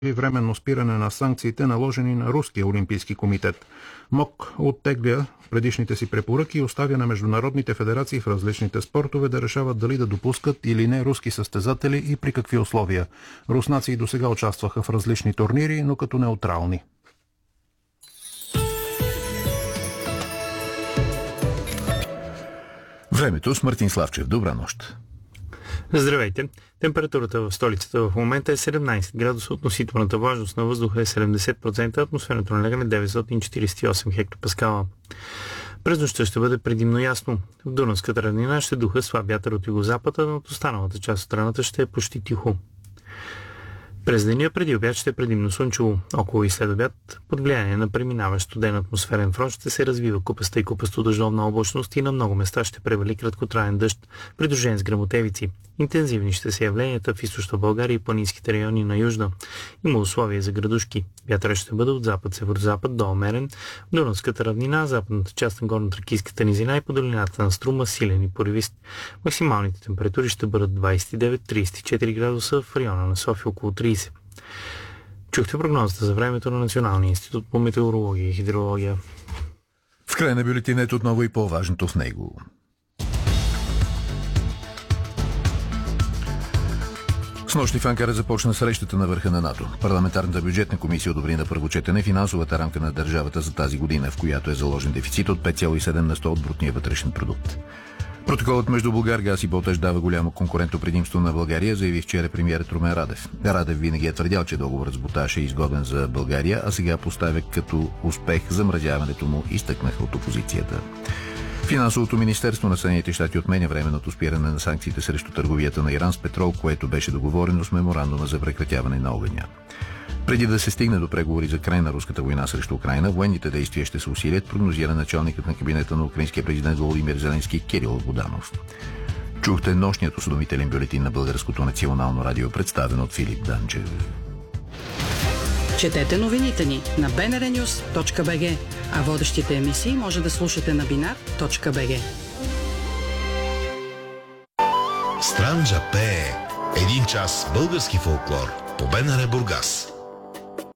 и временно спиране на санкциите, наложени на Руския олимпийски комитет. МОК оттегля предишните си препоръки и оставя на международните федерации в различните спортове да решават дали да допускат или не руски състезатели и при какви условия. Руснаци и досега участваха в различни турнири, но като неутрални. Времето с Мартин Славчев. Добра нощ. Здравейте! Температурата в столицата в момента е 17 градуса, относителната влажност на въздуха е 70%, атмосферното налягане 948 хектопаскала. През нощта ще бъде предимно ясно. В Дунавската равнина ще духа слаб вятър от югозапада, но от останалата част от страната ще е почти тихо. През деня преди обяд ще е предимно слънчево. Около и след обяд, под влияние на преминаващ студен атмосферен фронт, ще се развива купаста и купасто дъждовна облачност и на много места ще превали краткотраен дъжд, придружен с гръмотевици. Интензивни ще са явленията в източна България и планинските райони на южна. Има условия за градушки. Вятърът ще бъде от запад-северозапад до умерен. В Дунавската равнина, западната част на горно-тракийската низина и по долината на Струма силен и поривист. Максималните температури ще бъдат 29-34 градуса, в района на София около 30. Чухте прогнозата за времето на Националния институт по метеорология и хидрология. В края на бюлетинът отново и по-важното в него. Снощи в Анкара започна срещата на върха на НАТО. Парламентарната бюджетна комисия одобри на първо четене финансовата рамка на държавата за тази година, в която е заложен дефицит от 5,7% от брутния вътрешен продукт. Протоколът между Булгаргаз и Боташ дава голямо конкурентно предимство на България, заяви вчера премиерът Румен Радев. Радев винаги е твърдял, че договорът с Боташ е изгоден за България, а сега поставя като успех замразяването му, изтъкнаха от опозицията. Финансовото министерство на Съединените щати отменя временното спиране на санкциите срещу търговията на Иран с петрол, което беше договорено с меморандума за прекратяване на огъня. Преди да се стигне до преговори за край на руската война срещу Украйна, военните действия ще се усилят, прогнозира началникът на кабинета на украинския президент Володимир Зеленски Кирил Буданов. Чухте нощният осведомителен бюлетин на Българското национално радио, представен от Филип Данчев. Четете новините ни на bnrnews.bg, а водещите емисии може да слушате на binar.bg. Странджа пее. Един час български фолклор по БНР Бургас.